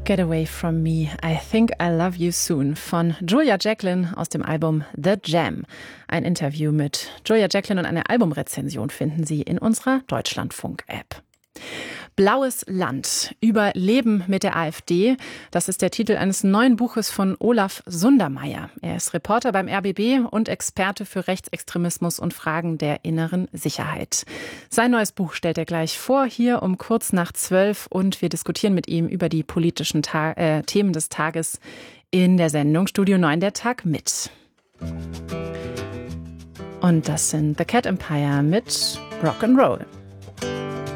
Get Away From Me, I Think I Love You Soon von Julia Jacklin aus dem Album The Jam. Ein Interview mit Julia Jacklin und eine Albumrezension finden Sie in unserer Deutschlandfunk-App. Blaues Land. Überleben mit der AfD. Das ist der Titel eines neuen Buches von Olaf Sundermeier. Er ist Reporter beim RBB und Experte für Rechtsextremismus und Fragen der inneren Sicherheit. Sein neues Buch stellt er gleich vor, hier um kurz nach 12 und wir diskutieren mit ihm über die politischen Themen des Tages in der Sendung Studio 9 der Tag mit. Und das sind The Cat Empire mit Rock'n'Roll.